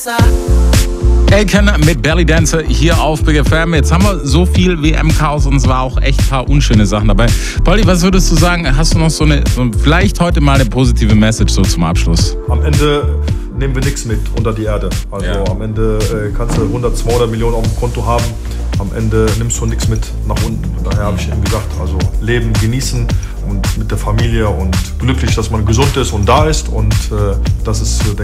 Aiken mit Belly Dancer hier auf Big FM. Jetzt haben wir so viel WM-Chaos und es war auch echt ein paar unschöne Sachen dabei. Polly, was würdest du sagen? Hast du noch vielleicht heute mal eine positive Message so zum Abschluss? Am Ende nehmen wir nichts mit unter die Erde. Also am Ende kannst du 100, 200 Millionen auf dem Konto haben. Am Ende nimmst du nichts mit nach unten. Daher habe ich eben gesagt, also leben, genießen und mit der Familie und glücklich, dass man gesund ist und da ist. Und das ist, denke